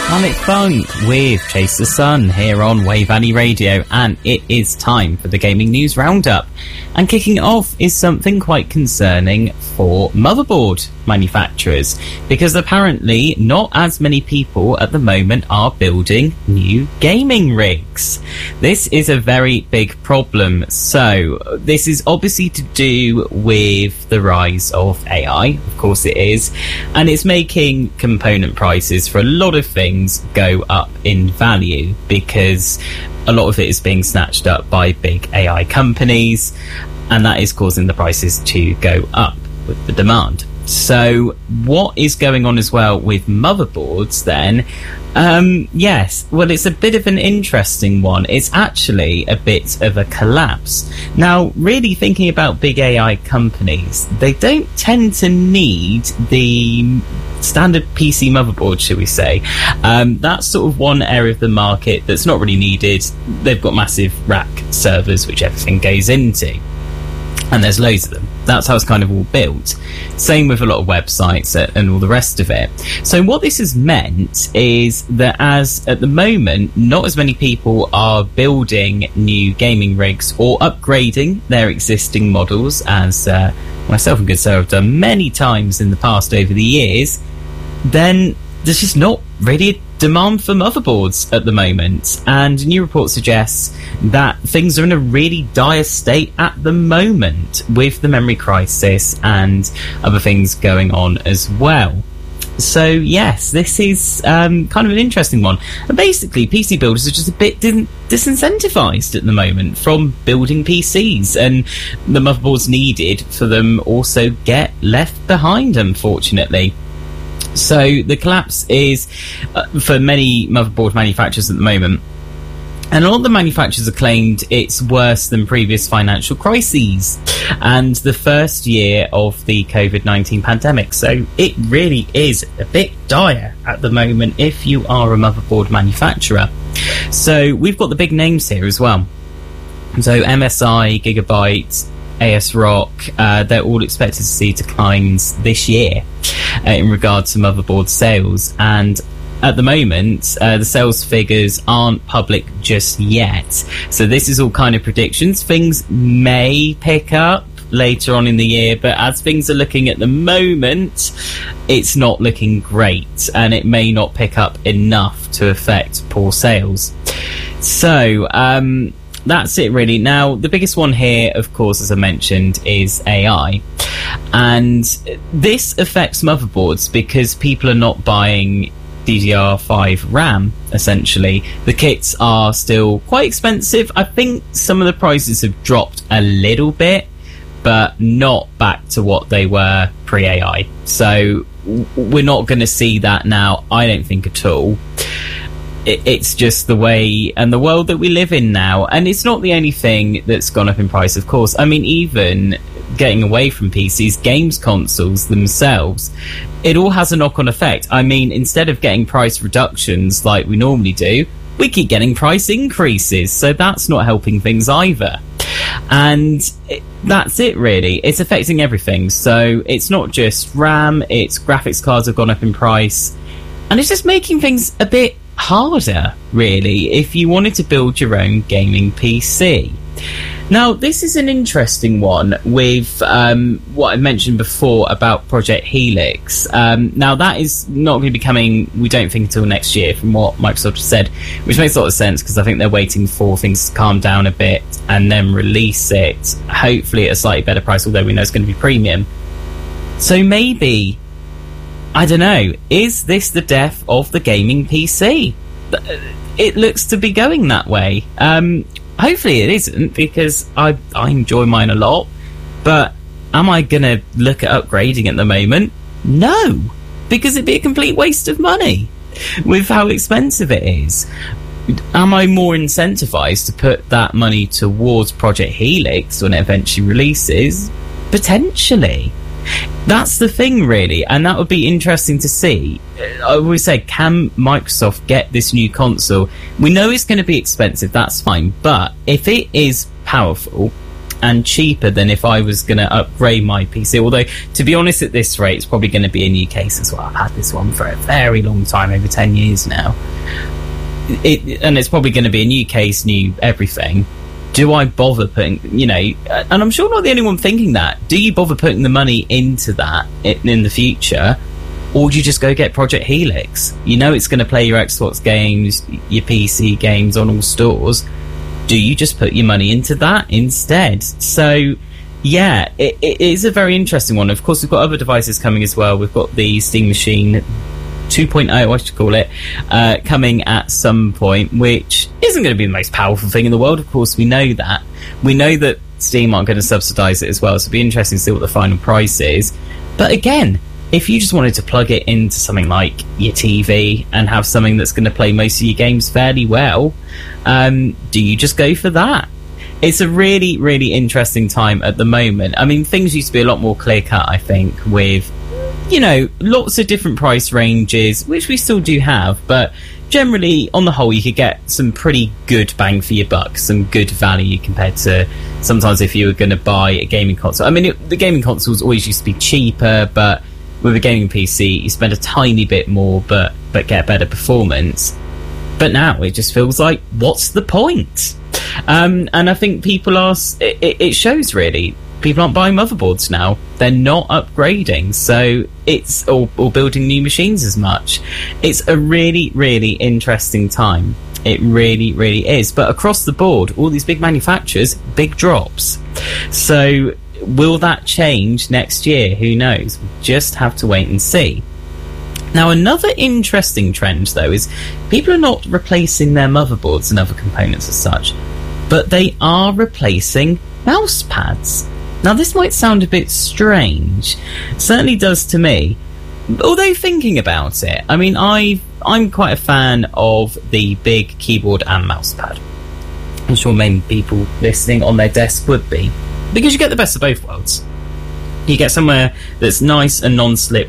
Sonic Funk with Chase the Sun here on Wave Valley Radio, and it is time for the Gaming News Roundup. And kicking it off is something quite concerning for motherboard manufacturers, because apparently not as many people at the moment are building new gaming rigs. This is a very big problem. So this is obviously to do with the rise of AI, of course it is, and it's making component prices for a lot of things go up in value, because a lot of it is being snatched up by big AI companies, and that is causing the prices to go up with the demand. So what is going on as well with motherboards then? Yes, well, it's a bit of an interesting one. It's actually a bit of a collapse. Now, really thinking about big AI companies, they don't tend to need the standard PC motherboard, shall we say. That's sort of one area of the market that's not really needed. They've got massive rack servers, which everything goes into. And there's loads of them. That's how it's kind of all built. Same with a lot of websites and all the rest of it. So what this has meant is that as at the moment, not as many people are building new gaming rigs or upgrading their existing models, as myself and good sir have done many times in the past over the years, then there's just not really a demand for motherboards at the moment. And a new report suggests that things are in a really dire state at the moment, with the memory crisis and other things going on as well. So yes, this is kind of an interesting one. And basically, PC builders are just a bit disincentivized at the moment from building PCs, and the motherboards needed for them also get left behind, unfortunately. So the collapse is for many motherboard manufacturers at the moment, and a lot of the manufacturers have claimed it's worse than previous financial crises and the first year of the COVID-19 pandemic. So it really is a bit dire at the moment if you are a motherboard manufacturer. So we've got the big names here as well. So MSI, Gigabyte, ASRock, they're all expected to see declines this year in regard to motherboard sales. And at the moment, the sales figures aren't public just yet. So this is all kind of predictions. Things may pick up later on in the year, but as things are looking at the moment, it's not looking great, and it may not pick up enough to affect poor sales. So, that's it really. Now, the biggest one here, of course, as I mentioned, is AI. And this affects motherboards because people are not buying DDR5 RAM, essentially. The kits are still quite expensive. I think some of the prices have dropped a little bit, but not back to what they were pre-AI. So we're not going to see that now, I don't think at all. It's just the way and the world that we live in now. And it's not the only thing that's gone up in price, of course. I mean, even getting away from PCs, games consoles themselves, it all has a knock-on effect. I mean, instead of getting price reductions like we normally do, we keep getting price increases. So that's not helping things either. And that's it, really. It's affecting everything. So it's not just RAM, it's graphics cards have gone up in price. And it's just making things a bit harder, really, if you wanted to build your own gaming PC. Now, this is an interesting one with what I mentioned before about Project Helix. Now, that is not going to be coming, we don't think, until next year, from what Microsoft has said, which makes a lot of sense, because I think they're waiting for things to calm down a bit and then release it, hopefully at a slightly better price, although we know it's going to be premium. So maybe, I don't know, is this the death of the gaming PC? It looks to be going that way. Hopefully it isn't, because I enjoy mine a lot. But am I going to look at upgrading at the moment? No, because it'd be a complete waste of money with how expensive it is. Am I more incentivized to put that money towards Project Helix when it eventually releases? Potentially. That's the thing, really, and that would be interesting to see. I always say, can Microsoft get this new console? We know it's going to be expensive, that's fine, but if it is powerful and cheaper than if I was going to upgrade my PC. Although, to be honest, at this rate, it's probably going to be a new case as well. I've had this one for a very long time, over 10 years now. And it's probably going to be a new case, new everything. Do I bother putting, and I'm sure not the only one thinking that. Do you bother putting the money into that in the future? Or do you just go get Project Helix? It's going to play your Xbox games, your PC games on all stores. Do you just put your money into that instead? So, yeah, it is a very interesting one. Of course, we've got other devices coming as well. We've got the Steam Machine 2.0, I should call it, coming at some point, which isn't going to be the most powerful thing in the world. Of course, we know that. We know that Steam aren't going to subsidise it as well, so it'll be interesting to see what the final price is. But again, if you just wanted to plug it into something like your TV and have something that's going to play most of your games fairly well, do you just go for that? It's a really, really interesting time at the moment. I mean, things used to be a lot more clear-cut, I think, with, lots of different price ranges, which we still do have, but generally, on the whole, you could get some pretty good bang for your buck, some good value compared to sometimes if you were going to buy a gaming console. I mean, the gaming consoles always used to be cheaper, but with a gaming PC, you spend a tiny bit more, but get better performance. But now it just feels like, what's the point? And I think people are. It shows really. People aren't buying motherboards now. They're not upgrading, so it's or building new machines as much. It's a really, really interesting time. It really, really is. But across the board, all these big manufacturers, big drops. So will that change next year? Who knows? We just have to wait and see. Now, another interesting trend, though, is people are not replacing their motherboards and other components as such, but they are replacing mouse pads. Now, this might sound a bit strange. It certainly does to me. Although thinking about it, I mean, I'm quite a fan of the big keyboard and mouse pad. I'm sure many people listening on their desk would be. Because you get the best of both worlds. You get somewhere that's nice and non-slip